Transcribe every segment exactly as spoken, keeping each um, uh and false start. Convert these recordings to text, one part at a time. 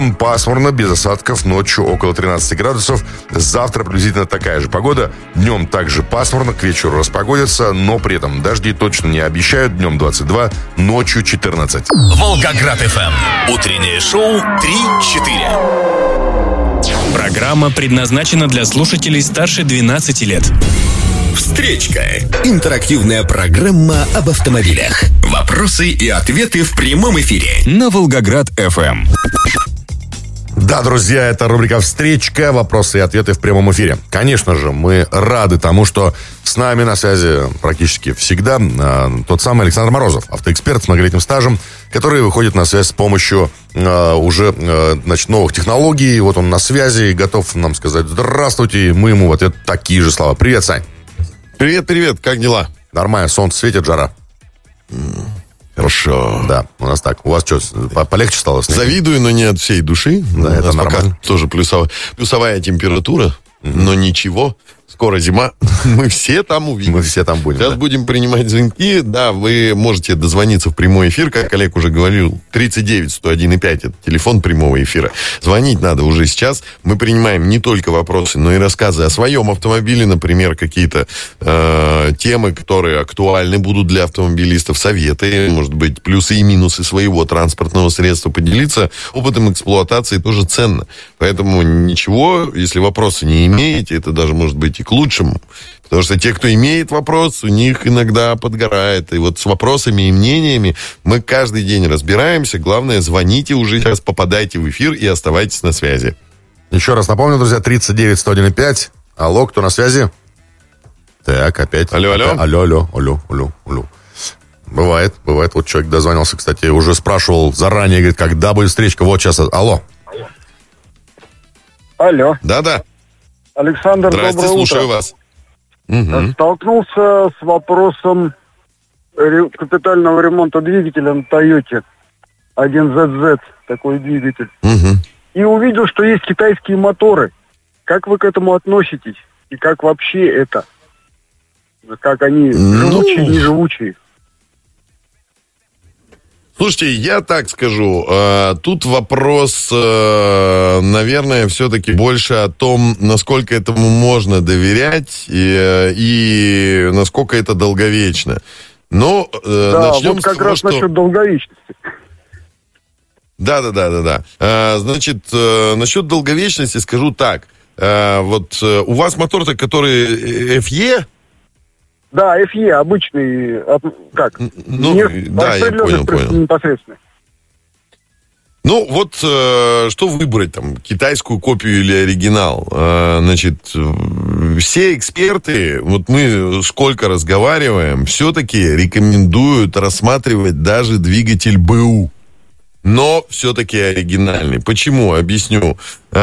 Пасмурно, без осадков, ночью около тринадцати градусов. Завтра приблизительно такая же погода. Днем также пасмурно, к вечеру распогодится, но при этом дожди точно не обещают. Днем двадцать два, ночью четырнадцать. Волгоград-ФМ. Утреннее шоу три-четыре. Программа предназначена для слушателей старше двенадцати лет. Встречка. Интерактивная программа об автомобилях. Вопросы и ответы в прямом эфире на Волгоград-ФМ. Да, друзья, это рубрика «Встречка. Вопросы и ответы в прямом эфире». Конечно же, мы рады тому, что с нами на связи практически всегда э, тот самый Александр Морозов, автоэксперт с многолетним стажем, который выходит на связь с помощью э, уже э, значит, новых технологий. Вот он на связи и готов нам сказать «Здравствуйте». И мы ему в ответ такие же слова. Привет, Сань. Привет, привет, как дела? Нормально, солнце светит, жара. Хорошо. Да, у нас так. У вас что, полегче стало? Снег? Завидую, но не от всей души. Да, у это нас нормально. пока тоже плюсовая, плюсовая температура, mm-hmm. но ничего. Скоро зима, мы все там увидим. Мы все там будем. Сейчас да. будем принимать звонки. Да, вы можете дозвониться в прямой эфир, как Олег уже говорил, тридцать девять сто один и пять, это телефон прямого эфира. Звонить надо уже сейчас. Мы принимаем не только вопросы, но и рассказы о своем автомобиле, например, какие-то э, темы, которые актуальны будут для автомобилистов, советы, может быть, плюсы и минусы своего транспортного средства, поделиться опытом эксплуатации тоже ценно. Поэтому ничего, если вопросы не имеете, это даже может быть и к лучшему. Потому что те, кто имеет вопрос, у них иногда подгорает. И вот с вопросами и мнениями мы каждый день разбираемся. Главное, звоните уже сейчас, попадайте в эфир и оставайтесь на связи. Еще раз напомню, друзья, тридцать девять сто один и пять. Алло, кто на связи? Так, опять. Алло, алло. Алло, алло, алло, алло, алло. Бывает, бывает. Вот человек дозвонился, кстати, уже спрашивал заранее, говорит, когда будет встречка. Вот сейчас. Алло. Алло. Да-да. Александр, Здрасте, доброе слушаю утро. вас. Угу. Столкнулся с вопросом ре- капитального ремонта двигателя на Тойоте. один зет зет, такой двигатель. Угу. И увидел, что есть китайские моторы. Как вы к этому относитесь? И как вообще это? Как они живучие, Ну... неживучие? Слушайте, я так скажу, э, тут вопрос, э, наверное, все-таки больше о том, насколько этому можно доверять и, и насколько это долговечно. Но э, Да, начнем вот как с того, раз что... насчет долговечности. Да, да, да, да, да. Э, значит, э, насчет долговечности скажу так. Э, вот э, у вас мотор-то, который эф и? Да, эф и обычный, от- как? Ну, Не- да, я распределенный понял, понял. непосредственно. Ну, вот э, что выбрать, там, китайскую копию или оригинал? Э, значит, э, все эксперты, вот мы сколько разговариваем, все-таки рекомендуют рассматривать даже двигатель БУ. Но все-таки оригинальный. Почему? Объясню.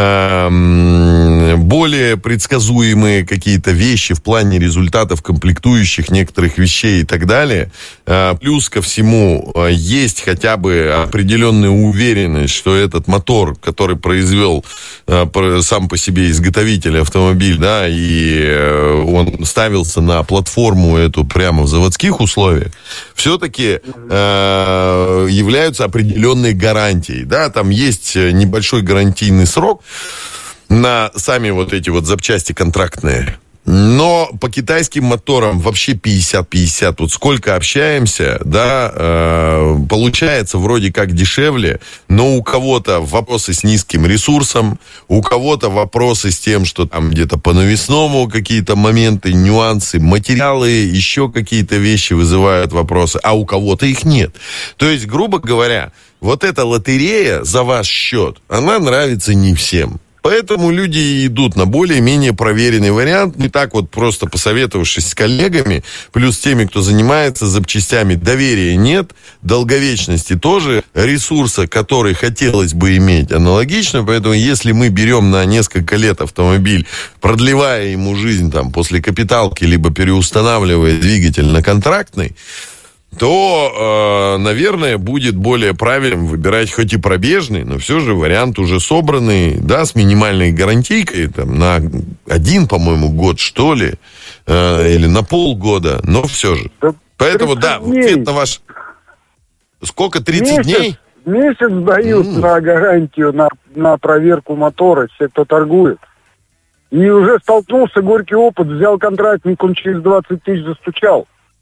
Эм, более предсказуемые какие-то вещи в плане результатов комплектующих некоторых вещей и так далее. Э, плюс ко всему, э, есть хотя бы определенная уверенность, что этот мотор, который произвел э, про- сам по себе изготовитель автомобиль, да, и э, он ставился на платформу эту прямо в заводских условиях, все-таки э, являются определенные гарантией, да, там есть небольшой гарантийный срок на сами вот эти вот запчасти контрактные. Но по китайским моторам вообще пятьдесят пятьдесят. Вот сколько общаемся, да, э, получается вроде как дешевле, но у кого-то вопросы с низким ресурсом, у кого-то вопросы с тем, что там где-то по навесному какие-то моменты, нюансы, материалы, еще какие-то вещи вызывают вопросы, а у кого-то их нет. То есть, грубо говоря, вот эта лотерея за ваш счет, она нравится не всем. Поэтому люди идут на более-менее проверенный вариант, не так вот просто посоветовавшись с коллегами, плюс теми, кто занимается запчастями, доверия нет, долговечности тоже, ресурса, который хотелось бы иметь, аналогично. Поэтому если мы берем на несколько лет автомобиль, продлевая ему жизнь там после капиталки, либо переустанавливая двигатель на контрактный, то, э, наверное, будет более правильным выбирать хоть и пробежный, но все же вариант уже собранный, да, с минимальной гарантийкой, там, на один, по-моему, год, что ли, э, или на полгода, но все же. Да, Поэтому, да, в дней. ответ на ваш... Сколько, тридцать Месяц, дней? Месяц дают Mm. на гарантию, на, на проверку мотора, все, кто торгует. И уже столкнулся, горький опыт, взял контрактник, он через двадцать тысяч застучал.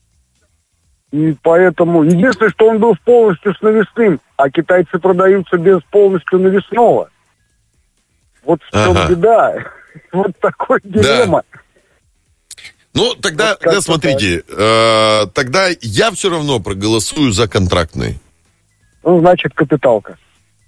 И поэтому, единственное, что он был полностью с навесным, а китайцы продаются без полностью навесного. Вот в чем Ага. беда. Вот такой дилемма. Ну, тогда, Вот тогда как-то смотрите, э, тогда я все равно проголосую за контрактный. Ну, значит, капиталка.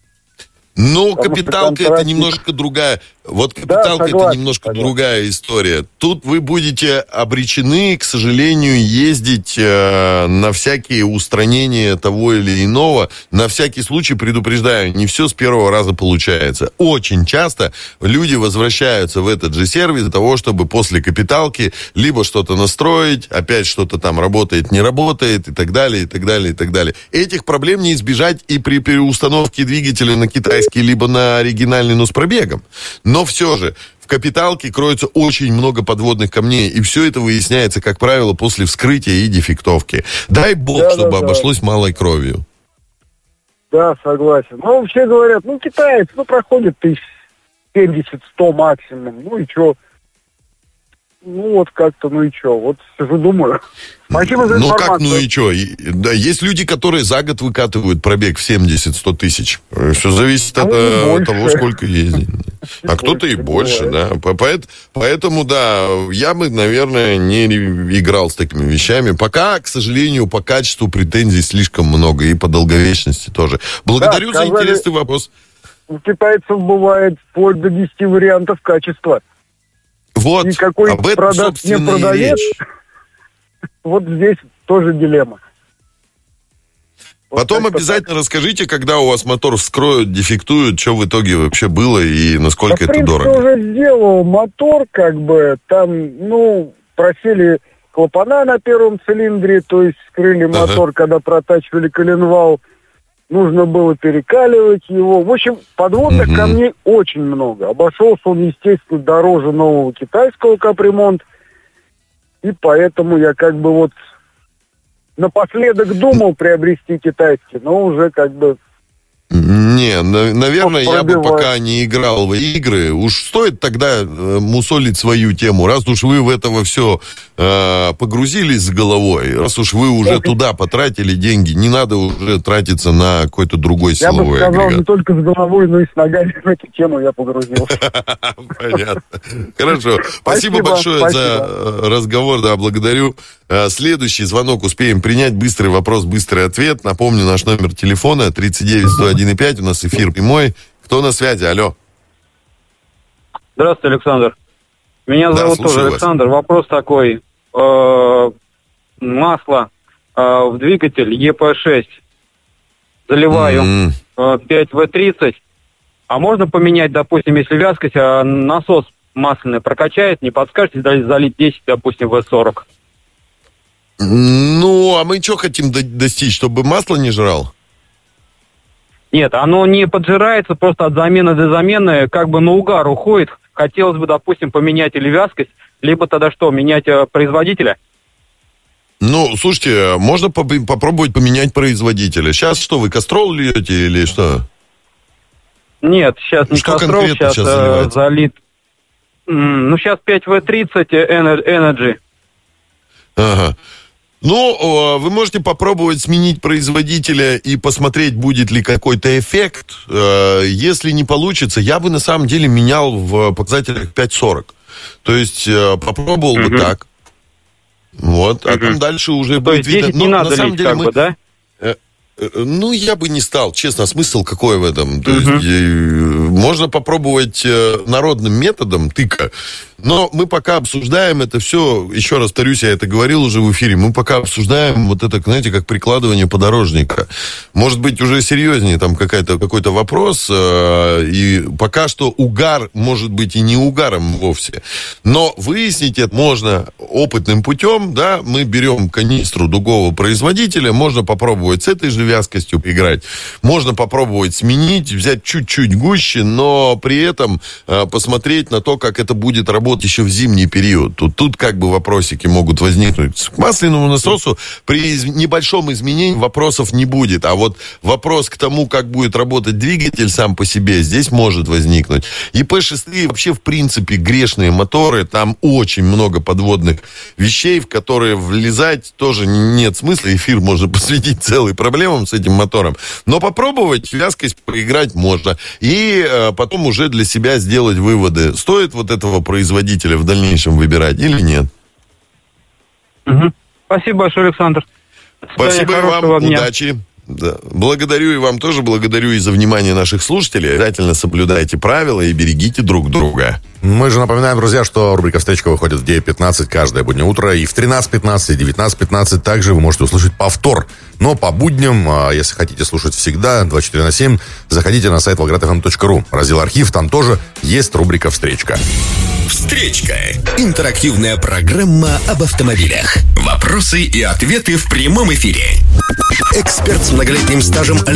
Но Потому капиталка что это контрактник- немножко другая. Вот капиталка это согласен, немножко согласен. другая история. Тут вы будете обречены, к сожалению, ездить э, на всякие устранения того или иного. На всякий случай предупреждаю, не все с первого раза получается. Очень часто люди возвращаются в этот же сервис для того, чтобы после капиталки либо что-то настроить, опять что-то там работает, не работает и так далее, и так далее, и так далее. Этих проблем не избежать и при переустановке двигателя на китайский либо на оригинальный, но с пробегом. Но все же в капиталке кроется очень много подводных камней, и все это выясняется, как правило, после вскрытия и дефектовки. Дай бог, Да, чтобы да, да. обошлось малой кровью. Да, согласен. Ну, все говорят, ну, китаец, ну, проходит тысяч семьдесят-сто максимум. Ну, и что? Ну, вот как-то, ну, и что? Вот сижу, думаю. Спасибо за Ну информацию. как, ну и что? Да, есть люди, которые за год выкатывают пробег в семьдесят-сто тысяч. Все зависит А от ну, и э, больше. того, сколько ездит. А кто-то и Больше больше, да. По- поэт- Поэтому, да, я бы, наверное, не играл с такими вещами. Пока, к сожалению, по качеству претензий слишком много. И по долговечности тоже. Благодарю за сказали- интересный вопрос. У китайцев бывает вплоть до десяти вариантов качества. Вот, И какой об этом, продавец, собственно, не и продавец? речь. Вот здесь тоже дилемма. Вот Потом как-то обязательно расскажите, когда у вас мотор вскроют, дефектуют, что в итоге вообще было и так. насколько Да, в это принципе, дорого. уже сделал мотор, как бы, там, ну, просели клапана на первом цилиндре, то есть скрыли Ага. мотор, когда протачивали коленвал. Нужно было перекаливать его. В общем, подводных Мгм. камней очень много. Обошелся он, естественно, дороже нового китайского капремонт. И поэтому я как бы вот напоследок думал приобрести китайский, но уже как бы... Не, на- наверное, я бы Пробивает. пока не играл в игры. Уж стоит тогда э, мусолить свою тему. Раз уж вы в это все э, погрузились с головой, раз уж вы уже Ох, туда потратили деньги, не надо уже тратиться на какой-то другой Я бы силовой сказал, не агрегат. только с головой, но и с ногами в эту тему я погрузился. Понятно. Хорошо. Спасибо Спасибо, большое спасибо. за э, разговор. Да, благодарю. Э, Следующий звонок успеем принять. Быстрый вопрос, быстрый ответ. Напомню, наш номер телефона тридцать девять сто один и пять. У нас эфир прямой. Кто на связи? Алло. Здравствуйте, Александр. Меня Да, зовут слушаю тоже вас. Александр. Вопрос такой. Э, Масло э, в двигатель е пэ шесть заливаю М. э, пять вэ тридцать. А можно поменять, допустим, если вязкость, а насос масляный прокачает, не подскажете дали- залить десять, допустим, вэ сорок? Ну, а мы что хотим до- достичь? Чтобы масло не жрал? Нет, оно не поджирается, просто от замены до замены как бы на угар уходит. Хотелось бы, допустим, поменять или вязкость, либо тогда что, менять э, производителя? Ну, слушайте, можно поп- попробовать поменять производителя. Сейчас что, вы Кастрол льете или что? Нет, сейчас не Что Кастрол, конкретно сейчас сейчас э, заливается? залит. М, Ну, сейчас пять вэ тридцать э, Ener- Energy. Ага. Ну, о, вы можете попробовать сменить производителя и посмотреть, будет ли какой-то эффект. Э, Если не получится, я бы на самом деле менял в показателях пять сорок. То есть э, попробовал бы Мгм. так. Вот, а Мгм. там дальше уже То будет есть десять видно. не Но надо на самом лить, деле как мы- бы, да? Э, Ну, я бы не стал, честно, смысл какой в этом? То Мгм. есть, э, можно попробовать э, народным методом тыка, но мы пока обсуждаем это все, еще раз повторюсь, я это говорил уже в эфире, мы пока обсуждаем вот это, знаете, как прикладывание подорожника. Может быть, уже серьезнее там какая-то, какой-то вопрос, э, и пока что угар может быть и не угаром вовсе, но выяснить это можно опытным путем, да, мы берем канистру другого производителя, можно попробовать с этой же вязкостью играть. Можно попробовать сменить, взять чуть-чуть гуще, но при этом э, посмотреть на то, как это будет работать работать еще в зимний период. Тут, тут как бы вопросики могут возникнуть. К масляному насосу при из- небольшом изменении вопросов не будет. А вот вопрос к тому, как будет работать двигатель сам по себе, здесь может возникнуть. И пэ шесть вообще, в принципе, грешные моторы. Там очень много подводных вещей, в которые влезать тоже нет смысла. Эфир можно посвятить целым проблемам с этим мотором. Но попробовать вязкость поиграть можно. И э, потом уже для себя сделать выводы. Стоит вот этого производителя в дальнейшем выбирать или нет? Угу. Спасибо большое, Александр. Спасибо и вам. Дня. Удачи. Да. Благодарю и вам тоже. Благодарю и за внимание наших слушателей. Обязательно соблюдайте правила и берегите друг друга. Мы же напоминаем, друзья, что рубрика «Встречка» выходит в девять пятнадцать каждое буднее утро. И в тринадцать пятнадцать, и девятнадцать пятнадцать также вы можете услышать повтор. Но по будням, если хотите слушать всегда, двадцать четыре на семь, заходите на сайт волгоград эф эм точка ру. Раздел «Архив», там тоже есть рубрика «Встречка». Встречка. Интерактивная программа об автомобилях. Вопросы и ответы в прямом эфире. Эксперт с многолетним стажем Александр